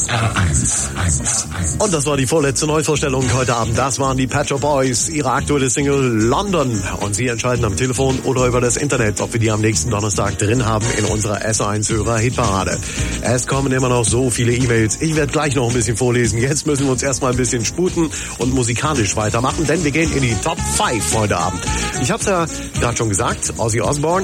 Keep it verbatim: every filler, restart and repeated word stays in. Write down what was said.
Und das war die vorletzte Neuvorstellung heute Abend. Das waren die Pet Shop Boys, ihre aktuelle Single London. Und Sie entscheiden am Telefon oder über das Internet, ob wir die am nächsten Donnerstag drin haben in unserer S eins Hörer Hitparade. Es kommen immer noch so viele E-Mails. Ich werde gleich noch ein bisschen vorlesen. Jetzt müssen wir uns erstmal ein bisschen sputen und musikalisch weitermachen, denn wir gehen in die Top fünf heute Abend. Ich habe es ja gerade schon gesagt, Ozzy Osbourne,